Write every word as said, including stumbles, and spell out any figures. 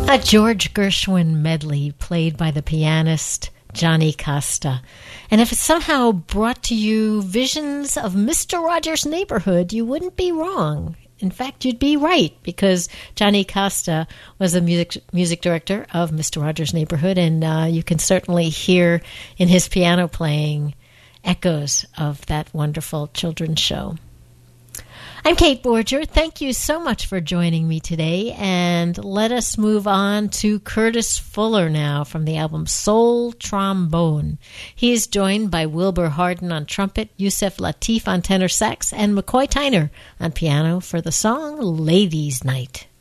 A George Gershwin medley played by the pianist Johnny Costa. And if it somehow brought to you visions of Mister Rogers' Neighborhood, you wouldn't be wrong. In fact, you'd be right, because Johnny Costa was the music music director of Mister Rogers' Neighborhood, and uh, you can certainly hear in his piano playing echoes of that wonderful children's show. I'm Kate Borger. Thank you so much for joining me today, and let us move on to Curtis Fuller now from the album Soul Trombone. He is joined by Wilbur Harden on trumpet, Yusef Lateef on tenor sax, and McCoy Tyner on piano for the song Ladies' Night.